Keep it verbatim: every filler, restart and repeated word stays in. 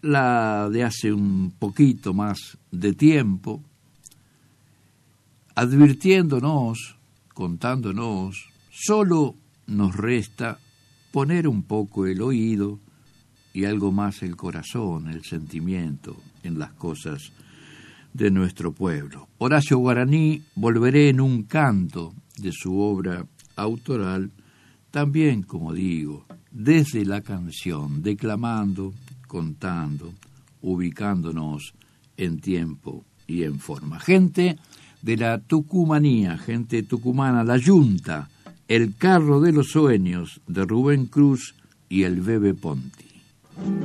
la de hace un poquito más de tiempo, advirtiéndonos, contándonos, solo nos resta poner un poco el oído y algo más el corazón, el sentimiento en las cosas de nuestro pueblo. Horacio Guaraní, Volveré en un canto, de su obra autoral, también, como digo, desde la canción, declamando, contando, ubicándonos en tiempo y en forma. Gente de la Tucumanía, gente tucumana, la Yunta, El carro de los sueños, de Rubén Cruz y el Bebe Ponti.